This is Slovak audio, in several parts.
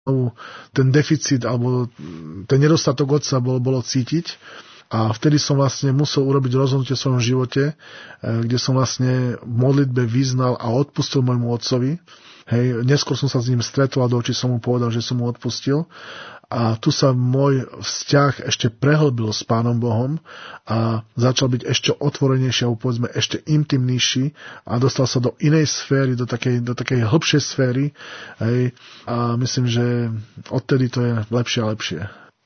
ten deficit alebo ten nedostatok otca bolo cítiť. A vtedy som vlastne musel urobiť rozhodnutie v svojom živote, kde som vlastne v modlitbe vyznal a odpustil môjmu otcovi. Hej, neskôr som sa s ním stretol a do očí som mu povedal, že som mu odpustil. A tu sa môj vzťah ešte prehlbil s Pánom Bohom a začal byť ešte otvorenejší, alebo povedzme ešte intimnejší a dostal sa do inej sféry, do takej hlbšej sféry. Hej, a myslím, že odtedy to je lepšie a lepšie.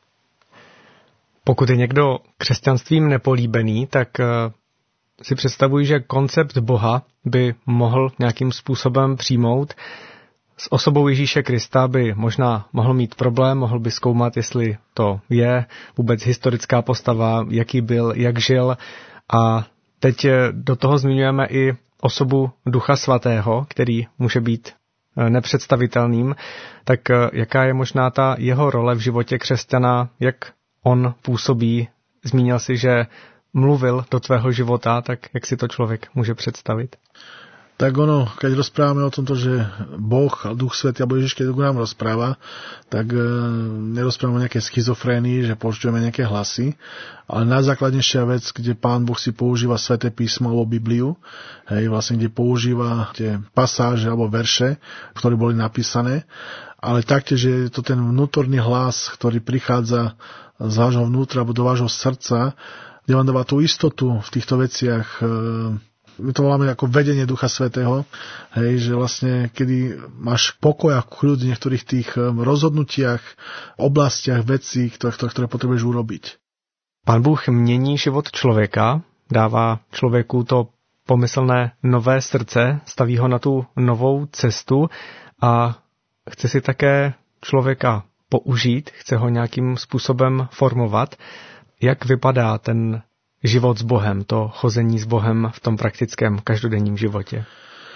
Pokud je někdo křesťanstvím nepolíbený, tak si představuji, že koncept Boha by mohl nějakým způsobem přijmout. S osobou Ježíše Krista by možná mohl mít problém, mohl by zkoumat, jestli to je vůbec historická postava, jaký byl, jak žil. A teď do toho zmiňujeme i osobu Ducha Svatého, který může být nepředstavitelným. Tak jaká je možná ta jeho role v životě křesťana, jak on působí? Zmínil si, že mluvil do tvého života, tak jak si to človek môže predstaviť? Tak keď rozprávame o tomto, že Boh, Duch Svätý alebo Ježiš, keď nám rozpráva, tak nerozprávame o nejakej schizofrénii, že počujeme nejaké hlasy, ale najzákladnejšia vec, kde Pán Boh si používa Sväté písmo alebo Bibliu, hej, vlastne kde používa tie pasáže alebo verše, ktoré boli napísané, ale taktiež je to ten vnútorný hlas, ktorý prichádza z vášho vnútra alebo do vášho srdca, kde vám dáva tú istotu v týchto veciach. My to voláme ako vedenie Ducha Svätého, hej, že vlastne kedy máš pokoj a kľud v niektorých tých rozhodnutiach, oblastiach, vecí, ktoré potrebuješ urobiť. Pán Bůh mění život člověka, dává člověku to pomyslné nové srdce, staví ho na tu novou cestu a chce si také člověka použít, chce ho nějakým způsobem formovat. Jak vypadá ten život s Bohem, to chození s Bohem v tom praktickém každodenním životě?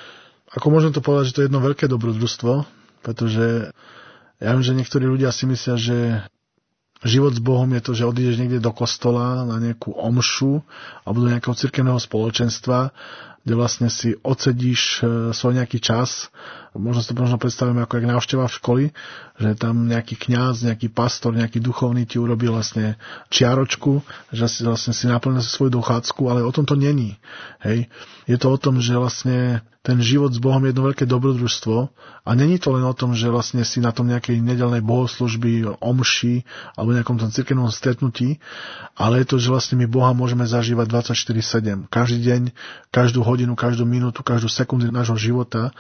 Ako môžem to povedať, že to je jedno veľké dobrodružstvo, pretože ja viem, že niektorí ľudia si myslia, že život s Bohom je to, že odídeš niekde do kostola na nejakú omšu alebo do nejakého cirkevného spoločenstva, kde vlastne si odsedíš svoj nejaký čas. Možno si to predstavíme ako návšteva v školy, že tam nejaký kňaz, nejaký pastor, nejaký duchovný ti urobí vlastne čiaročku, že si naplnil svoju dochádzku, ale o tom to není. Hej. Je to o tom, že vlastne ten život s Bohom je jedno veľké dobrodružstvo a není to len o tom, že vlastne si na tom nejakej nedeľnej bohoslúžby, omši alebo nejakom tom cirkevnom stretnutí, ale je to, že vlastne my Boha môžeme zažívať 24/7. Každý deň, každú hodinu, každú minútu, každú sekundu nášho života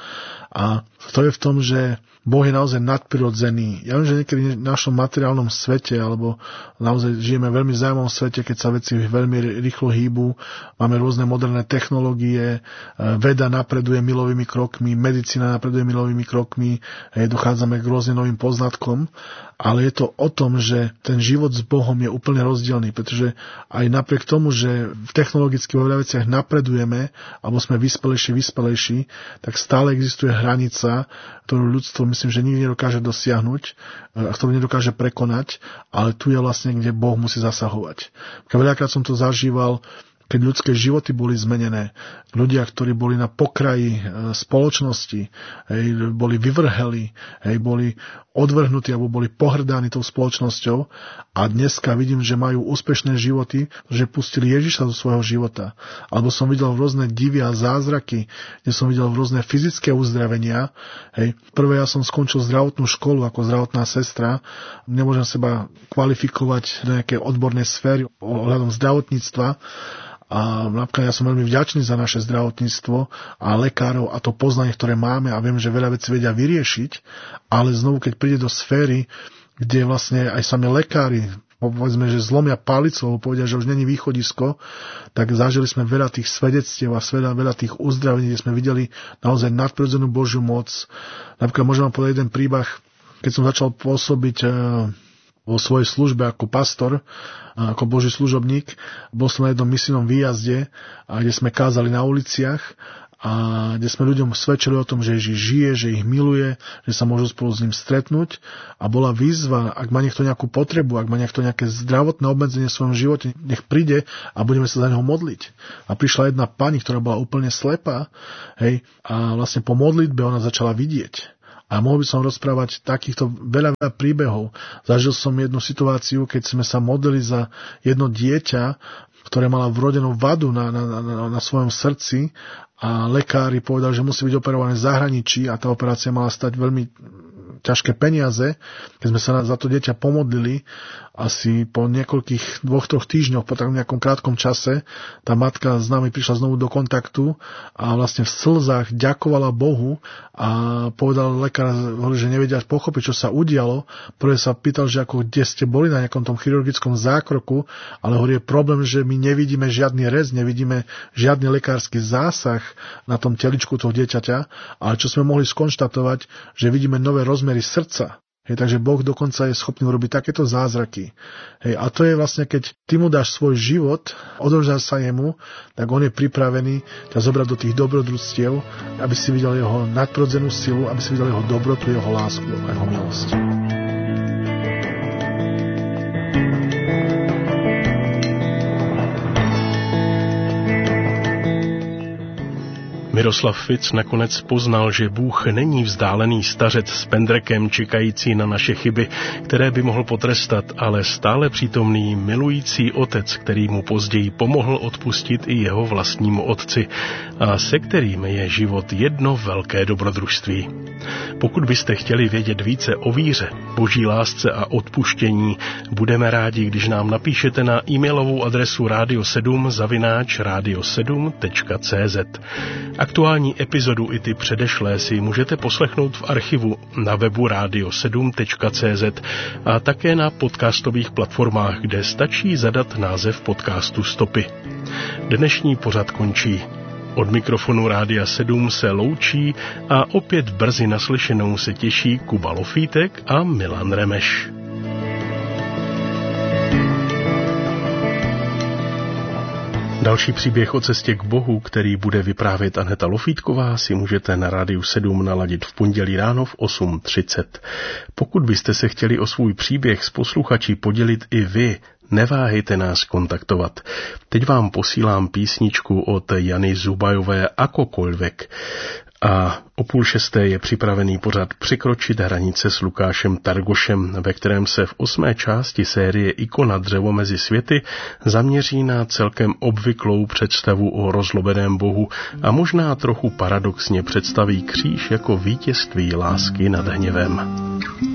a to je v tom, že Boh je naozaj nadprirodzený. Ja viem, že niekedy v našom materiálnom svete, alebo naozaj žijeme v veľmi zaujímavom svete, keď sa veci veľmi rýchlo hýbu, máme rôzne moderné technológie, veda napreduje milovými krokmi, medicína napreduje milovými krokmi, dochádzame k rôznym novým poznatkom, ale je to o tom, že ten život s Bohom je úplne rozdielný, pretože aj napriek tomu, že v technologických veciach napredujeme, alebo sme vyspelejší, tak stále existuje hranica, ktorú ľudstvo myslím, že nikdy nedokáže dosiahnuť, ktorú nedokáže prekonať, ale tu je vlastne, kde Boh musí zasahovať. Veľakrát som to zažíval, keď ľudské životy boli zmenené. Ľudia, ktorí boli na pokraji spoločnosti, boli vyvrheli, boli odvrhnutí alebo boli pohrdaní tou spoločnosťou a dneska vidím, že majú úspešné životy, že pustili Ježiša do svojho života. Alebo som videl rôzne divy a zázraky, kde som videl rôzne fyzické uzdravenia. Prvé ja som skončil zdravotnú školu ako zdravotná sestra. Nemôžem seba kvalifikovať do nejakej odbornej sféry ohľadom zdravotníctva. A napríklad ja som veľmi vďačný za naše zdravotníctvo a lekárov a to poznanie, ktoré máme a viem, že veľa vecí vedia vyriešiť, ale znovu, keď príde do sféry, kde vlastne aj sami lekári povedzme, že zlomia palicu, povedia, že už není východisko, tak zažili sme veľa tých svedectiev a veľa tých uzdravení, kde sme videli naozaj nadprirodzenú Božiu moc. Napríklad môžem vám povedať jeden príbeh, keď som začal pôsobiť vo svojej službe ako pastor, ako Boží služobník. Bol som na jednom misijnom výjazde, kde sme kázali na uliciach a kde sme ľuďom svedčili o tom, že Ježiš žije, že ich miluje, že sa môžu spolu s ním stretnúť a bola výzva, ak má niekto nejakú potrebu, ak má niekto nejaké zdravotné obmedzenie v svojom živote, nech príde a budeme sa za neho modliť. A prišla jedna pani, ktorá bola úplne slepá, a vlastne po modlitbe ona začala vidieť. A mohol by som rozprávať takýchto veľa príbehov. Zažil som jednu situáciu, keď sme sa modlili za jedno dieťa, ktoré mala vrodenú vadu na svojom srdci a lekári povedali, že musí byť operované v zahraničí a tá operácia mala stať veľmi ťažké peniaze. Keď sme sa za to dieťa pomodlili, asi po niekoľkých 2-3 týždňoch, po takom nejakom krátkom čase, tá matka s nami prišla znovu do kontaktu a vlastne v slzách ďakovala Bohu a povedal lekár, že nevedia pochopiť, čo sa udialo. Prvé sa pýtal, že ako kde ste boli na nejakom tom chirurgickom zákroku, ale hovorí, je problém, že my nevidíme žiadny rez, nevidíme žiadny lekársky zásah na tom teličku toho dieťaťa, ale čo sme mohli skonštatovať, že vidíme nové rozmery srdca. Takže Boh dokonca je schopný urobiť takéto zázraky. A to je vlastne, keď ty mu dáš svoj život, odovzdáš sa jemu, tak on je pripravený ťa zobrať do tých dobrodružstiev, aby si videl jeho nadprirodzenú silu, aby si videl jeho dobrotu, jeho lásku a jeho milosť. Miroslav Fic nakonec poznal, že Bůh není vzdálený stařec s pendrekem čekající na naše chyby, které by mohl potrestat, ale stále přítomný milující otec, který mu později pomohl odpustit i jeho vlastnímu otci a se kterým je život jedno velké dobrodružství. Pokud byste chtěli vědět více o víře, boží lásce a odpuštění, budeme rádi, když nám napíšete na e-mailovou adresu radio7@radio7.cz. Aktuální epizodu i ty předešlé si můžete poslechnout v archivu na webu radio7.cz a také na podcastových platformách, kde stačí zadat název podcastu Stopy. Dnešní pořad končí. Od mikrofonu Rádia 7 se loučí a opět brzy naslyšenou se těší Kuba Lofítek a Milan Remeš. Další příběh o cestě k Bohu, který bude vyprávět Aneta Lofítková, si můžete na Rádiu 7 naladit v pondělí ráno v 8:30. Pokud byste se chtěli o svůj příběh s posluchači podělit i vy, neváhejte nás kontaktovat. Teď vám posílám písničku od Jany Zubajové Akokoľvek. A o 5:30 je připravený pořad Překročit hranice s Lukášem Targošem, ve kterém se v 8. části série Ikona dřevo mezi světy zaměří na celkem obvyklou představu o rozlobeném Bohu a možná trochu paradoxně představí kříž jako vítězství lásky nad hněvem.